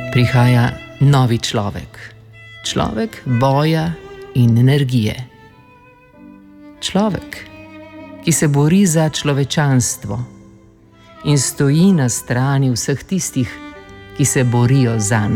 Prihaja novi človek. Človek boja in energije. Človek, ki se bori za človečanstvo in stoji na strani vseh tistih, ki se borijo zanj.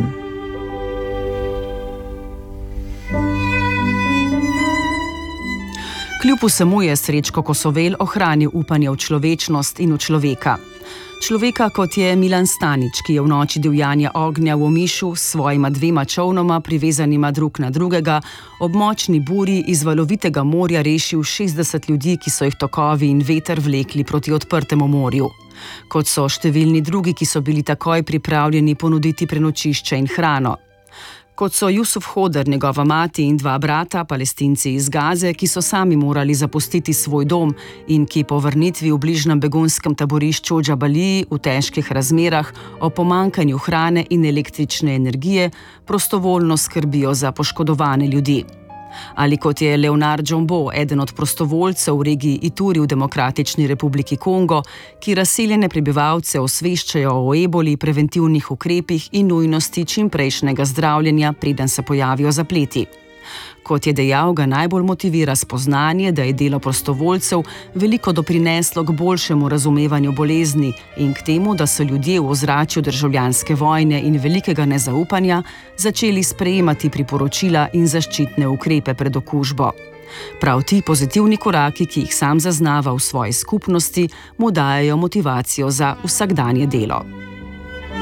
Kljub vsemu je Srečko Kosovel ohranil upanje v človečnost in v človeka. Človeka, kot je Milan Stanič, ki je v noči divjanja ognja v Omišu s svojima 2 čolnoma privezanima drug na drugega ob močni burji iz valovitega morja rešil 60 ljudi, ki so jih tokovi in veter vlekli proti odprtemu morju. Kot so številni drugi, ki so bili takoj pripravljeni ponuditi prenočišče in hrano. Kot so Jusuf Hoder, njegova mati in 2 brata, Palestinci iz Gaze, ki so sami morali zapustiti svoj dom in ki po vrnitvi v bližnjem begunskem taborišču v Džabaliji v težkih razmerah o pomanjkanju hrane in električne energije prostovoljno skrbijo za poškodovane ljudi. Ali kot je Leonard Džombo, eden od prostovoljcev v regiji Ituri v Demokratični republiki Kongo, ki razseljene prebivalce osveščajo o eboli, preventivnih ukrepih in nujnosti čimprejšnjega zdravljenja, preden se pojavijo zapleti. Kot je dejal, ga najbolj motivira spoznanje, da je delo prostovoljcev veliko doprineslo k boljšemu razumevanju bolezni in k temu, da so ljudje v ozračju državljanske vojne in velikega nezaupanja začeli sprejemati priporočila in zaščitne ukrepe pred okužbo. Prav ti pozitivni koraki, ki jih sam zaznava v svoji skupnosti, mu dajejo motivacijo za vsakdanje delo.